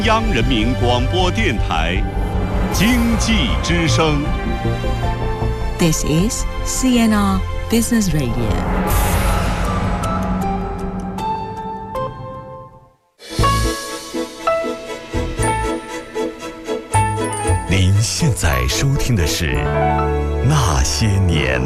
央人民广播电台经济之声。 This is CNR Business Radio。 您现在收听的是《那些年》。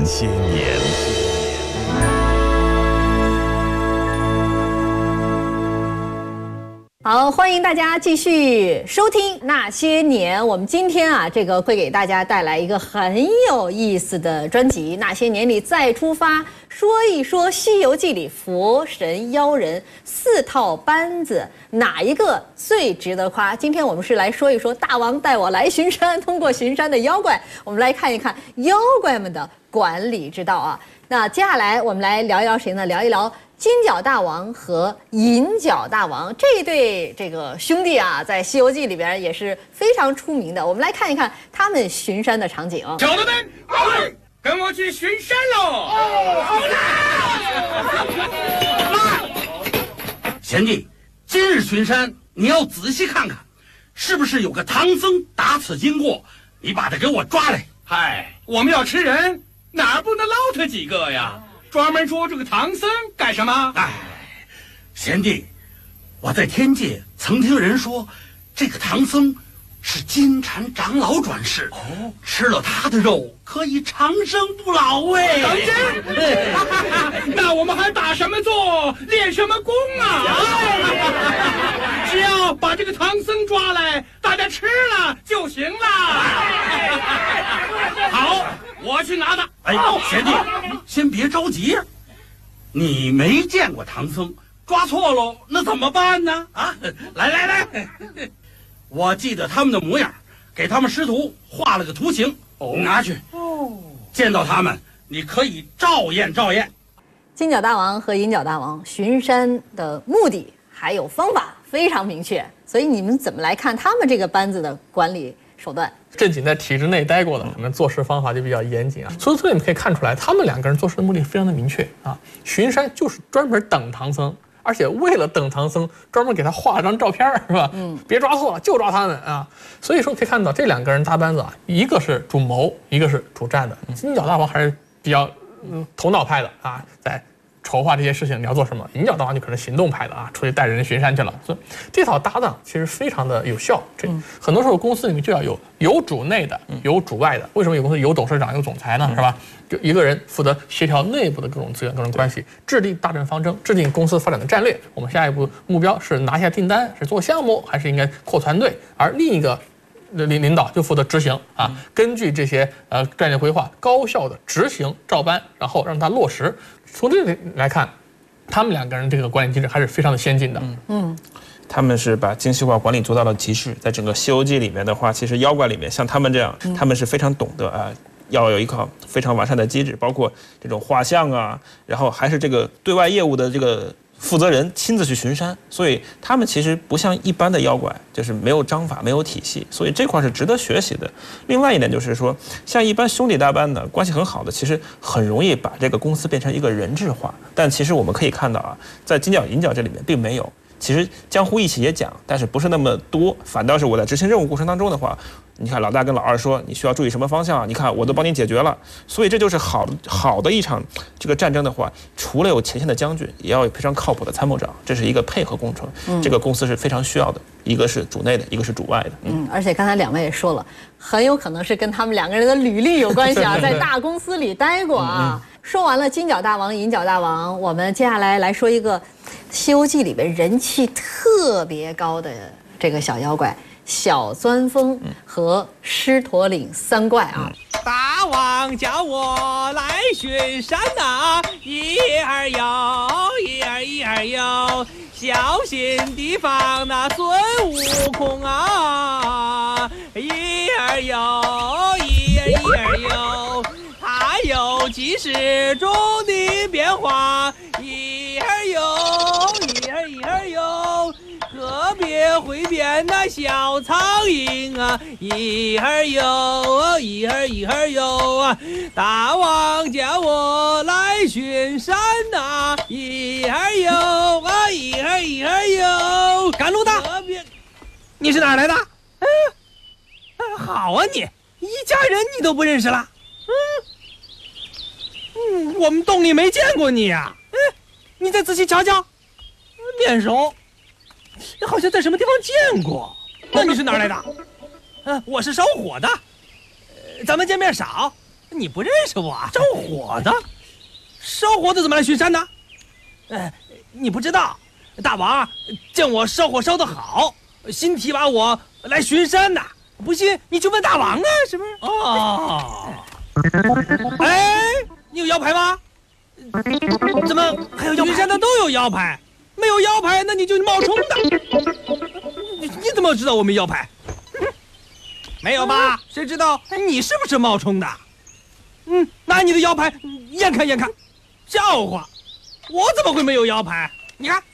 好，欢迎大家继续收听《那些年》。我们今天这个会给大家带来一个很有意思的专辑，《那些年里再出发》，说一说《西游记》里佛神妖人4套班子，哪一个最值得夸？今天我们是来说一说大王带我来巡山，通过巡山的妖怪，我们来看一看妖怪们的管理之道啊。那接下来我们来聊一聊谁呢？聊一聊金角大王和银角大王这一对这个兄弟在《西游记》里边也是非常出名的。我们来看一看他们巡山的场景。 小的们，跟我去巡山喽！好啦！贤弟，今日巡山你要仔细看看，是不是有个唐僧打此经过？你把他给我抓来。嗨，我们要吃人，哪不能捞他几个呀？专门捉这个唐僧干什么？哎，贤弟，我在天界曾听人说，这个唐僧是金蝉长老转世，吃了他的肉可以长生不老哎！当真？那我们还打什么坐，练什么功啊？只要把这个唐僧抓来，大家吃了就行了。好，我去拿他。哎，贤弟，先别着急，你没见过唐僧，抓错喽，那怎么办呢？来，我记得他们的模样，给他们师徒画了个图形，拿去。见到他们，你可以照验。 金角大王和银角大王巡山的目的还有方法非常明确，所以你们怎么来看他们这个班子的管理手段？ 正经在体制内待过的，可能做事方法就比较严谨啊。从这里面可以看出来，他们2个人做事的目的非常的明确啊。巡山就是专门等唐僧，而且为了等唐僧，专门给他画了张照片，是吧？别抓错了，就抓他们啊。所以说可以看到这2个人搭班子一个是主谋，一个是主战的。金角大王还是比较头脑派的啊，在筹划这些事情你要做什么，银角大王就可能行动派的出去带人巡山去了。所以这套搭档其实非常的有效。很多时候公司里面就要有主内的，有主外的。为什么有公司有董事长有总裁呢？是吧？就一个人负责协调内部的各种资源各种关系，制定大政方针，制定公司发展的战略。我们下一步目标是拿下订单，是做项目，还是应该扩团队？而另一个领导就负责执行根据这些战略规划，高效的执行照搬，然后让它落实。从这里来看，他们2个人这个管理机制还是非常的先进的。 他们是把精细化管理做到了极致。在整个《西游记》里面的话，其实妖怪里面像他们这样，他们是非常懂得要有一套非常完善的机制，包括这种画像然后还是这个对外业务的这个负责人亲自去巡山，所以他们其实不像一般的妖怪，就是没有章法没有体系，所以这块是值得学习的。另外一点就是说，像一般兄弟搭班的关系很好的，其实很容易把这个公司变成一个人质化。但其实我们可以看到在金角银角这里面并没有，其实江湖义气也讲，但是不是那么多，反倒是我在执行任务过程当中的话，你看老大跟老二说你需要注意什么方向你看我都帮你解决了。所以这就是好的一场这个战争的话，除了有前线的将军，也要有非常靠谱的参谋长，这是一个配合工程。这个公司是非常需要的，一个是主内的，一个是主外的。 而且刚才2位也说了，很有可能是跟他们2个人的履历有关系在大公司里待过说完了金角大王银角大王，我们接下来说一个《西游记》里边人气特别高的这个小妖怪小钻风和狮驼岭3怪大王叫我来巡山一儿有，小心提防那孙悟空一儿有，他有几时中的变化，一儿有，可别会变那小苍蝇一儿有，大王叫我来巡山一儿有，赶路的， 你是哪儿来的？好啊你，一家人你都不认识了？我们洞里没见过你呀。你再仔细瞧瞧，面熟，好像在什么地方见过。那你是哪儿来的？我是烧火的，咱们见面少，你不认识我？烧火的，烧火的怎么来巡山呢？你不知道，大王见我烧火烧得好，新提拔我来巡山的。不信你去问大王啊，是不是？哦，你有腰牌吗？怎么还有腰牌？巡山的都有腰牌，没有腰牌那你就冒充的。你怎么知道我没腰牌？没有吧？谁知道你是不是冒充的？拿你的腰牌验看验看。笑话，我怎么会没有腰牌？你看，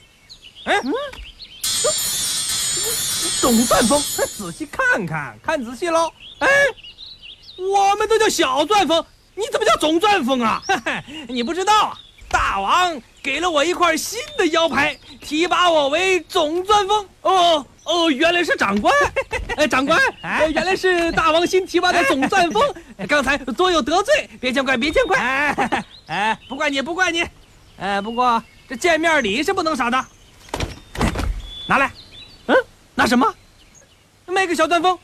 总钻风，仔细看看，看仔细喽。我们都叫小钻风，你怎么叫总钻风啊？你不知道啊，大王给了我一块新的腰牌，提拔我为总钻风。原来是长官，长官，原来是大王新提拔的总钻风。刚才多有得罪，别见怪，别见怪。不怪你，不怪你。不过这见面礼是不能少的。拿来，拿什么？每个小钻风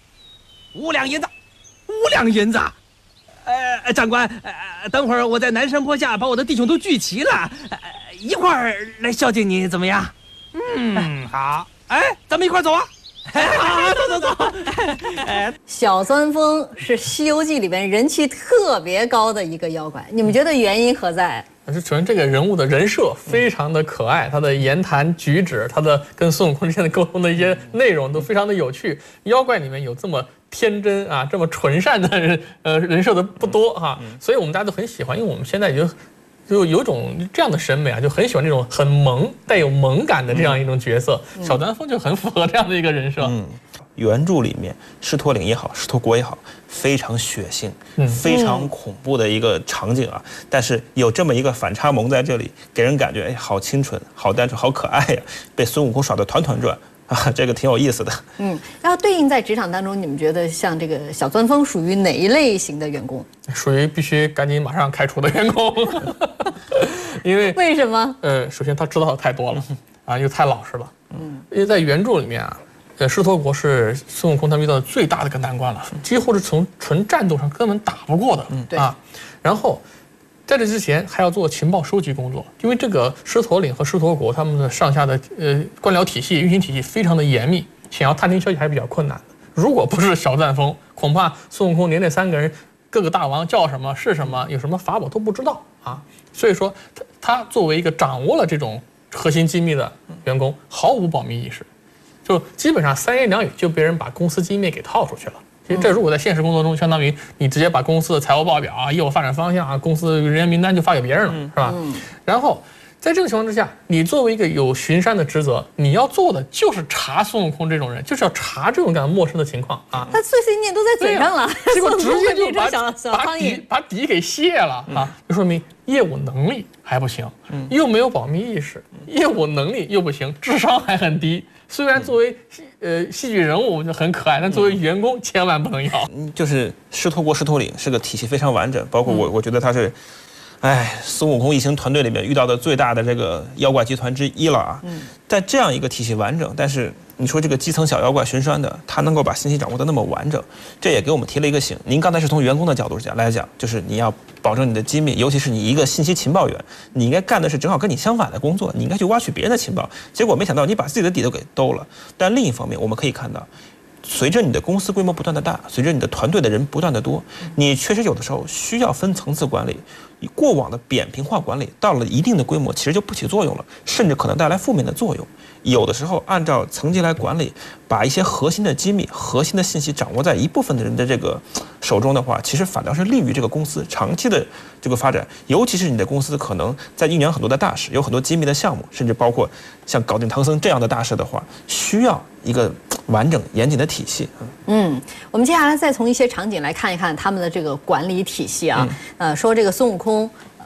5两银子，5两银子。长官，等会儿我在南山坡下把我的弟兄都聚齐了，一块儿来孝敬你，怎么样？好。咱们一块儿走啊！好，走。 小钻风是《西游记》里边人气特别高的一个妖怪，你们觉得原因何在？ 首先，这个人物的人设非常的可爱，他的言谈举止，他的跟孙悟空之间的沟通的一些内容都非常的有趣。妖怪里面有这么天真啊，这么纯善的人设的不多哈，所以我们大家都很喜欢，因为我们现在就有一种这样的审美啊，就很喜欢这种很萌、带有萌感的这样一种角色。小钻风就很符合这样的一个人设。 原著里面狮驼岭也好，狮驼国也好，非常血腥、非常恐怖的一个场景啊。但是有这么一个反差萌在这里，给人感觉好清纯、好单纯、好可爱呀，被孙悟空耍得团团转。这个挺有意思的。 然后对应在职场当中，你们觉得像这个小钻风属于哪一类型的员工？属于必须赶紧马上开除的员工。为什么？ 首先他知道的太多了啊，又太老实了。因为在原著里面啊，狮驼国是孙悟空他们遇到的最大的一个难关了，几乎是从纯战斗上根本打不过的。然后在这之前还要做情报收集工作，因为这个狮驼岭和狮驼国他们的上下的官僚体系、运行体系非常的严密，想要探听消息还是比较困难的。如果不是小钻风，恐怕孙悟空连那3个人各个大王叫什么是什么，有什么法宝都不知道啊。所以说他作为一个掌握了这种核心机密的员工，毫无保密意识，就基本上3言2语就被人把公司机密给套出去了。其实这如果在现实工作中，相当于你直接把公司的财务报表啊、业务发展方向啊、公司人员名单就发给别人了，是吧？然后在这个情况之下，你作为一个有巡山的职责，你要做的就是查孙悟空这种人，就是要查这种感觉陌生的情况啊。 他碎碎念都在嘴上了， 结果直接就把底给卸了啊，就说明业务能力还不行，又没有保密意识，业务能力又不行，智商还很低。虽然作为戏剧人物就很可爱，但作为员工千万不能要。 就是狮驼国狮驼岭是个体系非常完整，包括我觉得他是，孙悟空一行团队里面遇到的最大的这个妖怪集团之一了啊。在这样一个体系完整，但是你说这个基层小妖怪巡山的，他能够把信息掌握得那么完整，这也给我们提了一个醒。您刚才是从员工的角度来讲，就是你要保证你的机密，尤其是你一个信息情报员，你应该干的是正好跟你相反的工作，你应该去挖取别人的情报。结果没想到你把自己的底都给兜了。但另一方面，我们可以看到，随着你的公司规模不断的大，随着你的团队的人不断的多，你确实有的时候需要分层次管理。过往的扁平化管理到了一定的规模，其实就不起作用了，甚至可能带来负面的作用。有的时候按照层级来管理，把一些核心的机密、核心的信息掌握在一部分的人的这个手中的话，其实反倒是利于这个公司长期的这个发展。尤其是你的公司可能在酝酿很多的大事，有很多机密的项目，甚至包括像搞定唐僧这样的大事的话，需要一个完整严谨的体系。 我们接下来再从一些场景来看一看他们的这个管理体系啊。说这个孙悟空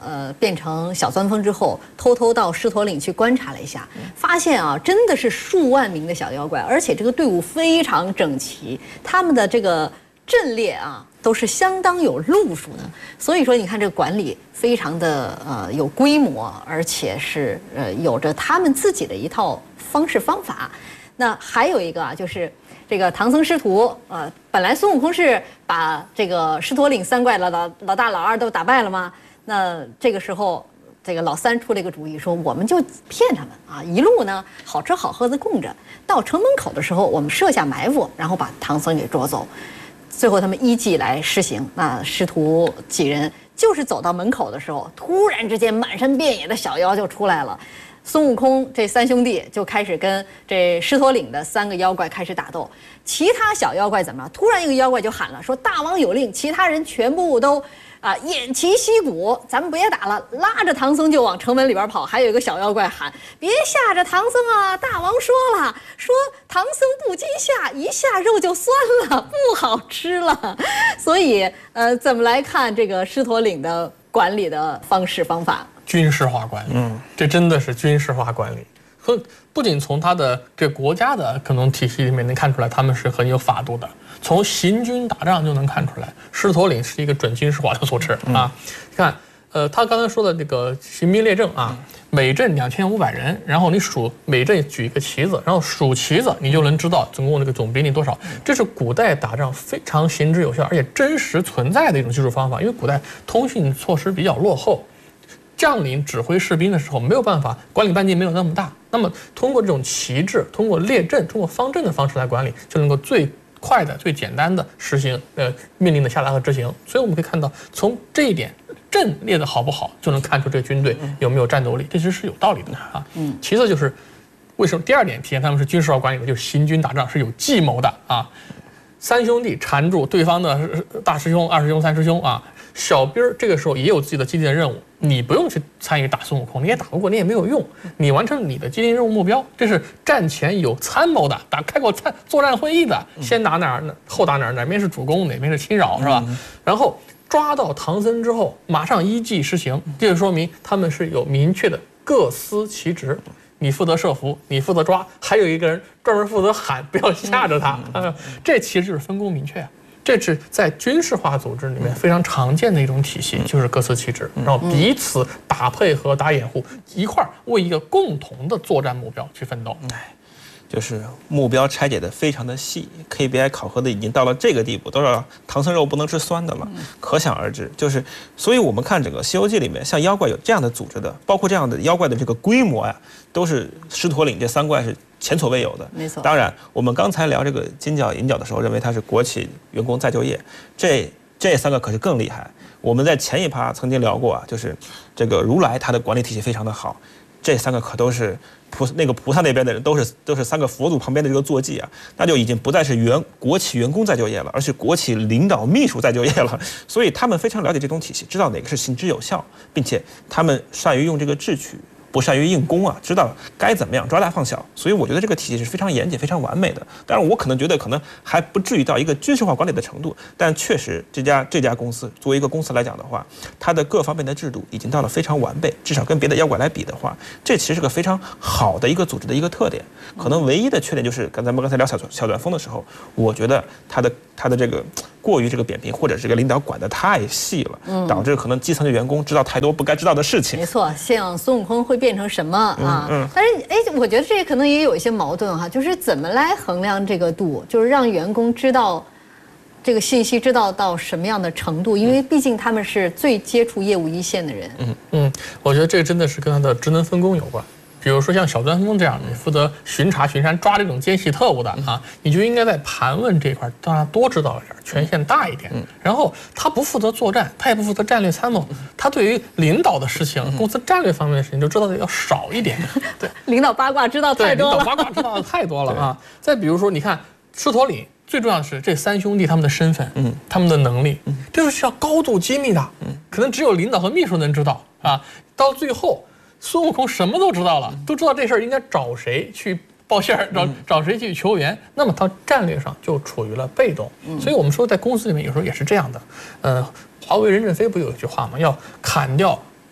变成小钻风之后，偷偷到狮驼岭去观察了一下，发现啊，真的是数万名的小妖怪，而且这个队伍非常整齐，他们的这个阵列啊都是相当有路数的。所以说，你看这个管理非常的有规模，而且是有着他们自己的一套方式方法。那还有一个啊，就是这个唐僧师徒本来孙悟空是把这个狮驼岭三怪老大老二都打败了吗？那这个时候，这个老三出了一个主意，说我们就骗他们啊，一路呢好吃好喝的供着，到城门口的时候，我们设下埋伏，然后把唐僧给捉走。最后他们依计来施行，那师徒几人就是走到门口的时候，突然之间满山遍野的小妖就出来了。孙悟空这三兄弟就开始跟这狮驼岭的3个妖怪开始打斗，其他小妖怪怎么了？突然一个妖怪就喊了，说大王有令，其他人全部都偃旗息鼓，咱们别打了，拉着唐僧就往城门里边跑。还有一个小妖怪喊，别吓着唐僧啊，大王说了，说唐僧不禁下，一下肉就酸了，不好吃了。所以怎么来看这个狮驼岭的管理的方式方法？ 军事化管理，这真的是军事化管理。和不仅从他的这国家的可能体系里面能看出来，他们是很有法度的。从行军打仗就能看出来，狮驼岭是一个准军事化的组织啊。你看，他刚才说的这个行兵列阵啊，每阵2500人，然后你数每阵举一个旗子，然后数旗子，你就能知道总共这个总兵力多少。这是古代打仗非常行之有效而且真实存在的一种技术方法，因为古代通信措施比较落后。将领指挥士兵的时候没有办法，管理半径没有那么大，那么通过这种旗帜，通过列阵，通过方阵的方式来管理，就能够最快的、最简单的实行命令的下达和执行。所以我们可以看到，从这一点，阵列的好不好，就能看出这个军队有没有战斗力，这其实是有道理的啊。其次就是为什么第二点体现他们是军事化管理的，就是行军打仗是有计谋的啊。三兄弟缠住对方的大师兄、二师兄、三师兄啊。小兵这个时候也有自己的既定任务，你不用去参与打孙悟空，你也打不过，你也没有用，你完成你的既定任务目标，这是战前有参谋的，开过作战会议的，先打哪儿，后打哪儿，哪边是主攻，哪边是侵扰，是吧？然后抓到唐僧之后，马上依计施行，这就说明他们是有明确的各司其职。你负责设伏，你负责抓，还有一个人专门负责喊，不要吓着他。这其实就是分工明确啊。这是在军事化组织里面非常常见的一种体系，就是各司其职，然后彼此打配合、打掩护，一块儿为一个共同的作战目标去奋斗。 就是目标拆解的非常的细 ，KPI 考核的已经到了这个地步，都是唐僧肉不能吃酸的了，可想而知。就是，所以我们看整个《西游记》里面，像妖怪有这样的组织的，包括这样的妖怪的这个规模呀，都是狮驼岭这3怪是前所未有的。 没错。 当然，我们刚才聊这个金角银角的时候，认为它是国企员工再就业，这3个可是更厉害。我们在前一趴曾经聊过啊，就是这个如来他的管理体系非常的好，这3个可都是。菩萨那边的人都是3个佛祖旁边的这个坐骑啊，那就已经不再是国企员工再就业了，而是国企领导秘书再就业了。所以他们非常了解这种体系，知道哪个是行之有效，并且他们善于用这个智取，不善于硬攻啊，知道该怎么样抓大放小。所以我觉得这个体系是非常严谨、非常完美的。当然，我可能觉得可能还不至于到一个军事化管理的程度，但确实这家公司作为一个公司来讲的话，它的各方面的制度已经到了非常完备，至少跟别的妖怪来比的话，这其实是个非常好的一个组织的一个特点。可能唯一的缺点就是咱们刚才聊小钻风的时候，我觉得它的这个过于这个扁平，或者这个领导管得太细了，导致可能基层的员工知道太多不该知道的事情。 没错，像孙悟空会变成什么啊？但是我觉得这可能也有一些矛盾哈，就是怎么来衡量这个度，就是让员工知道这个信息知道到什么样的程度，因为毕竟他们是最接触业务一线的人。 我觉得这个真的是跟他的职能分工有关。比如说像小钻风这样的，你负责巡查巡山抓这种奸细特务的啊，你就应该在盘问这一块让他多知道一点，权限大一点。然后他不负责作战，他也不负责战略参谋，他对于领导的事情、公司战略方面的事情就知道的要少一点。对， 领导八卦知道太多了。 领导八卦知道的太多了啊！再比如说，你看狮驼岭。最重要的是这3兄弟他们的身份，他们的能力，这是需要高度机密的，可能只有领导和秘书能知道啊。到最后，孙悟空什么都知道了，都知道这事儿应该找谁去报信儿，找谁去求援，那么他战略上就处于了被动。所以我们说在公司里面有时候也是这样的。华为任正非不有一句话吗？要砍掉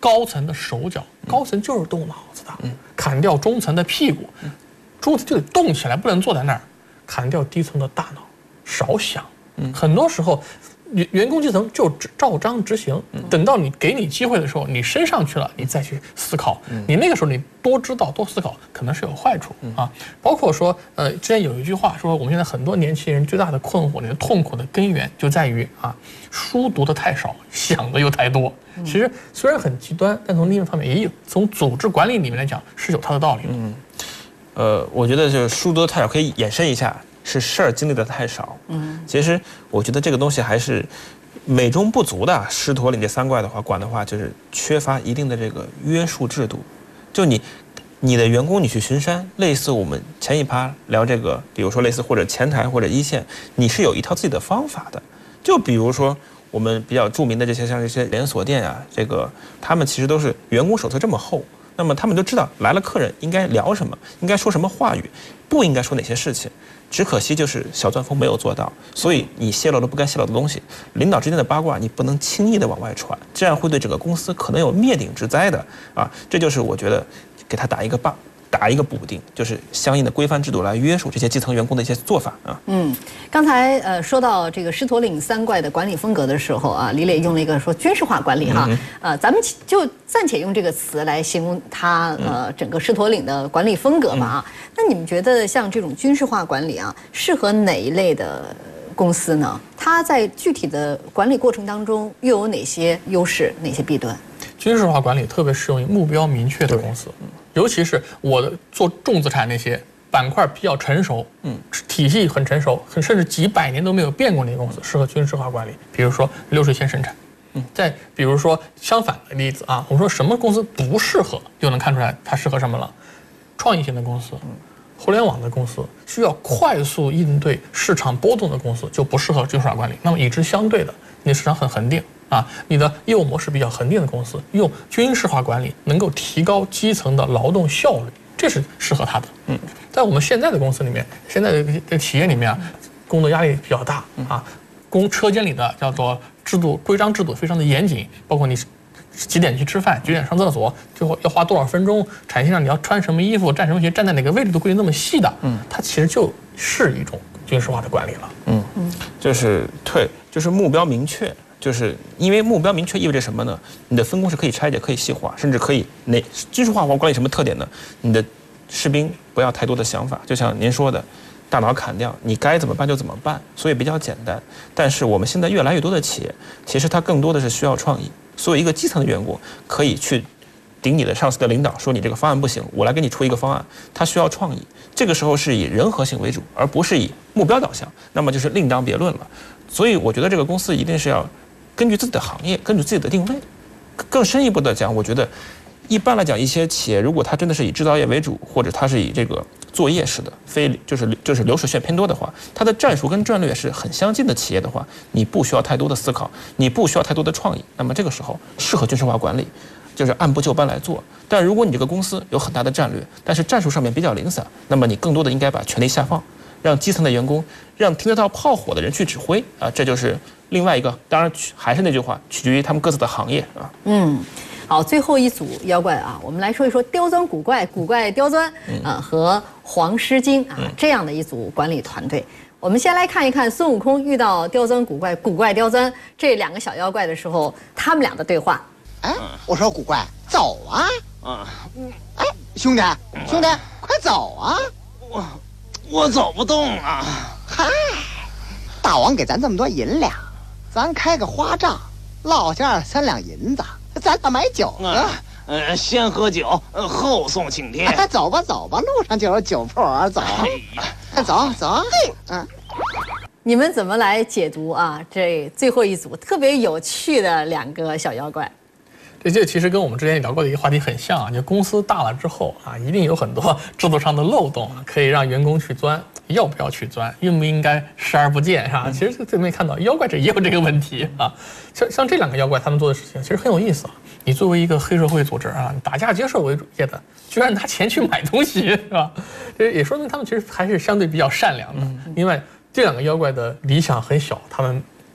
高层的手脚，高层就是动脑子的，砍掉中层的屁股，中层就得动起来，不能坐在那儿，砍掉低层的大脑，少想。很多时候，员工基层就照章执行，等到给你机会的时候，你升上去了，你再去思考。你那个时候你多知道多思考，可能是有坏处啊。包括说，之前有一句话说，我们现在很多年轻人最大的困惑、的痛苦的根源就在于书读的太少，想的又太多。其实虽然很极端，但从另一方面也有，从组织管理里面来讲是有它的道理的。 我觉得就是书读的太少，可以延伸一下。是事儿经历的太少，其实我觉得这个东西还是美中不足的。狮驼岭这3怪的话，管的话就是缺乏一定的这个约束制度。就你的员工你去巡山，类似我们前一趴聊这个，比如说类似或者前台或者一线，你是有一套自己的方法的。就比如说我们比较著名的这些像这些连锁店啊，这个他们其实都是员工手册这么厚。那么他们就知道来了客人应该聊什么，应该说什么话语，不应该说哪些事情。只可惜就是小钻风没有做到，所以你泄露了不该泄露的东西，领导之间的八卦你不能轻易的往外传，这样会对整个公司可能有灭顶之灾的啊！这就是我觉得给他打一个棒，打一个补丁，就是相应的规范制度来约束这些基层员工的一些做法啊。 刚才说到这个狮驼岭3怪的管理风格的时候啊，李磊用了一个说军事化管理哈，咱们就暂且用这个词来形容它整个狮驼岭的管理风格吧那你们觉得像这种军事化管理啊，适合哪一类的公司呢？它在具体的管理过程当中又有哪些优势，哪些弊端？ 军事化管理特别适用于目标明确的公司，尤其是我做重资产那些板块比较成熟，体系很成熟，甚至几百年都没有变过那些公司，适合军事化管理。比如说流水线生产，再比如说相反的例子啊，我们说什么公司不适合，就能看出来它适合什么了。创意型的公司，互联网的公司，需要快速应对市场波动的公司就不适合军事化管理。那么与之相对的，你的市场很恒定啊，你的业务模式比较恒定的公司，用军事化管理能够提高基层的劳动效率，这是适合它的。在我们现在的公司里面，现在的企业里面工作压力比较大啊，车间里的叫做制度规章制度非常的严谨，包括你几点去吃饭，几点上厕所，最后要花多少分钟，产线上你要穿什么衣服，站什么鞋，站在哪个位置都规定那么细的，它其实就是一种军事化的管理了。 就是目标明确。就是因为目标明确意味着什么呢？你的分工是可以拆解、可以细化，甚至可以军事化管理什么特点呢？你的士兵不要太多的想法，就像您说的，大脑砍掉，你该怎么办就怎么办，所以比较简单。但是我们现在越来越多的企业，其实它更多的是需要创意。所以一个基层的员工可以去顶你的上司的领导，说你这个方案不行，我来给你出一个方案。他需要创意，这个时候是以人和性为主，而不是以目标导向，那么就是另当别论了。所以我觉得这个公司一定是要根据自己的行业，根据自己的定位。更深一步的讲，我觉得一般来讲，一些企业如果它真的是以制造业为主，或者它是以这个作业式的，就是流水线偏多的话，它的战术跟战略是很相近的企业的话，你不需要太多的思考，你不需要太多的创意，那么这个时候适合军事化管理，就是按部就班来做。但如果你这个公司有很大的战略，但是战术上面比较零散，那么你更多的应该把权力下放，让基层的员工，让听得到炮火的人去指挥啊，这就是另外一个。当然还是那句话，取决于他们各自的行业啊。 好，最后一组妖怪啊，我们来说一说刁钻古怪、古怪刁钻和黄狮精啊这样的一组管理团队。我们先来看一看孙悟空遇到刁钻古怪、古怪刁钻这两个小妖怪的时候，他们俩的对话。 哎，我说古怪，走啊！哎，兄弟，快走啊！ 我走不动啊！ 嗨，大王给咱这么多银两，咱开个花账，落下3两银子，咱俩买酒啊。 先喝酒，后送请帖。 走吧，路上就有酒铺，走。走。 你们怎么来解读啊？这最后一组特别有趣的两个小妖怪。 这其实跟我们之前聊过的一个话题很像啊，就公司大了之后啊，一定有很多制度上的漏洞啊，可以让员工去钻，要不要去钻，应不应该视而不见啊？其实最近看到妖怪这也有这个问题啊，像这两个妖怪他们做的事情其实很有意思啊。你作为一个黑社会组织啊，打架劫舍为主业的，居然拿钱去买东西，是吧？这也说明他们其实还是相对比较善良的。另外，这两个妖怪的理想很小，他们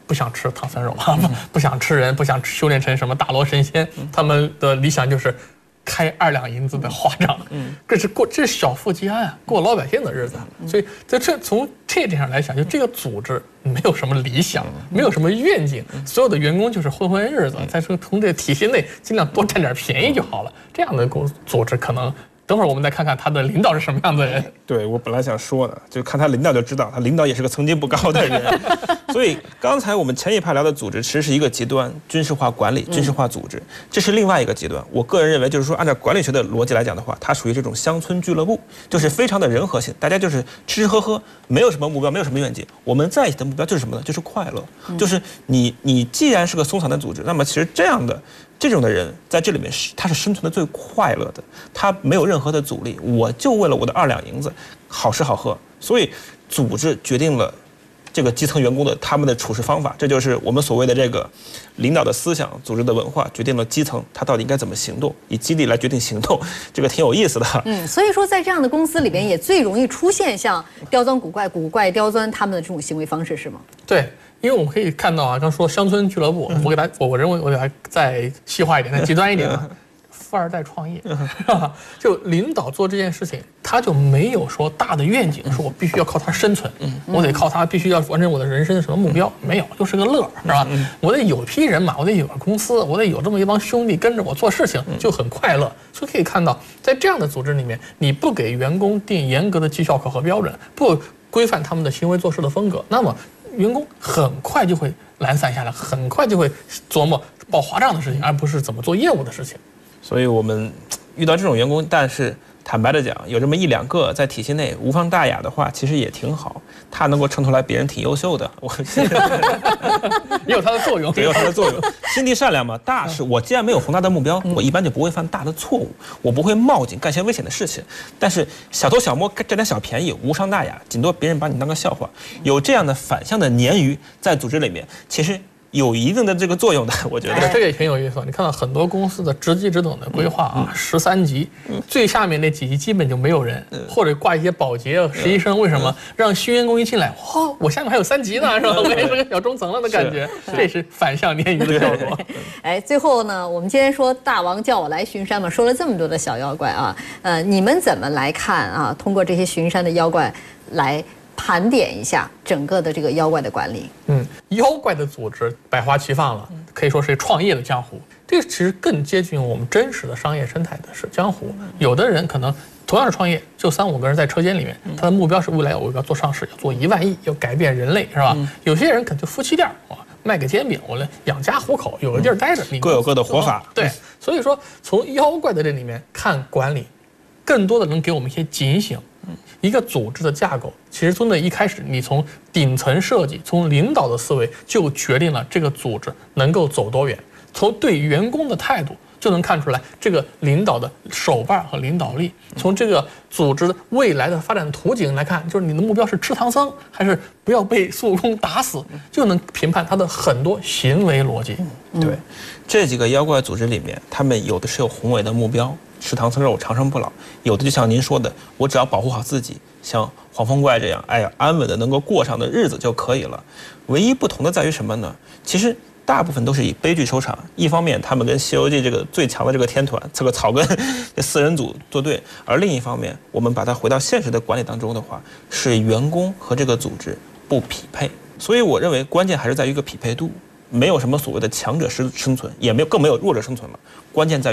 不想吃唐僧肉啊，不想吃人，不想修炼成什么大罗神仙，他们的理想就是开2两银子的花账，这是小富即安啊，过老百姓的日子。所以从这点上来讲，就这个组织没有什么理想，没有什么愿景，所有的员工就是混日子，在从这个体系内尽量多占点便宜就好了。这样的组织可能。等会儿我们再看看他的领导是什么样的人。 对，我本来想说的，就看他领导就知道，他领导也是个层级不高的人。所以刚才我们前一趴聊的组织其实是一个极端，军事化管理、军事化组织，这是另外一个极端。我个人认为，就是说按照管理学的逻辑来讲的话，它属于这种乡村俱乐部，就是非常的人和性，大家就是吃吃喝喝，没有什么目标，没有什么愿景。我们在一起的目标就是什么呢？就是快乐。就是你既然是个松散的组织，那么其实这种的人在这里面他是生存的最快乐的，他没有任何的阻力，我就为了我的2两银子，好吃好喝。所以组织决定了这个基层员工的他们的处事方法，这就是我们所谓的这个领导的思想，组织的文化决定了基层他到底应该怎么行动，以激励来决定行动，这个挺有意思的。 所以说在这样的公司里边也最容易出现像刁钻古怪刁钻他们的这种行为方式，是吗？ 对。因为我们可以看到啊，刚说乡村俱乐部，我认为我给它再细化一点，再极端一点啊，富2代创业，就领导做这件事情，他就没有说大的愿景，说我必须要靠他生存，我得靠他必须要完成我的人生的什么目标，没有，就是个乐，是吧？我得有批人马，我得有个公司，我得有这么一帮兄弟跟着我做事情，就很快乐。所以可以看到，在这样的组织里面，你不给员工定严格的绩效考核标准，不规范他们的行为做事的风格，那么员工很快就会懒散下来，很快就会琢磨报花账的事情，而不是怎么做业务的事情。 所以我们遇到这种员工，但是坦白的讲，有这么1两个在体系内无伤大雅的话，其实也挺好。他能够衬托来别人挺优秀的， 也有它的作用， 也有它的作用。心地善良嘛，大事我既然没有宏大的目标，我一般就不会犯大的错误，我不会冒进干些危险的事情。但是小偷小摸占点小便宜，无伤大雅，顶多别人把你当个笑话。有这样的反向的鲶鱼在组织里面，其实有一定的这个作用的，我觉得这个也挺有意思。你看到很多公司的职级职等的规划啊，13级，最下面那几级基本就没有人，或者挂一些保洁、实习生。为什么让新员工一进来，哇，我下面还有3级呢，是吧？我也是个小中层了的感觉，这是反向鲶鱼的效果。 哎，最后呢，我们今天说大王叫我来巡山嘛，说了这么多的小妖怪啊，你们怎么来看啊？通过这些巡山的妖怪来盘点一下整个的这个妖怪的管理。 妖怪的组织百花齐放了，可以说是创业的江湖。这个其实更接近我们真实的商业生态的是江湖。有的人可能同样是创业，就3、5个人在车间里面，他的目标是未来我要做上市，要做1万亿，要改变人类，是吧？有些人可能就夫妻店卖个煎饼，我来养家糊口，有个地儿待着， 各有各的活法。 对，所以说从妖怪的这里面看管理，更多的能给我们一些警醒。一个组织的架构，其实从那一开始，你从顶层设计，从领导的思维就决定了这个组织能够走多远。从对员工的态度就能看出来这个领导的手腕和领导力。从这个组织未来的发展图景来看，就是你的目标是吃唐僧还是不要被孙悟空打死，就能评判他的很多行为逻辑。 对，这几个妖怪组织里面，他们有的是有宏伟的目标，吃唐僧肉长生不老；有的就像您说的，我只要保护好自己，像黄风怪这样，安稳的能够过上的日子就可以了。唯一不同的在于什么呢？其实大部分都是以悲剧收场。一方面，他们跟《西游记》这个最强的这个天团，这个草根这4人组作对；而另一方面，我们把它回到现实的管理当中的话，是员工和这个组织不匹配。所以我认为关键还是在于一个匹配度，没有什么所谓的强者生存，也更没有弱者生存了。关键在于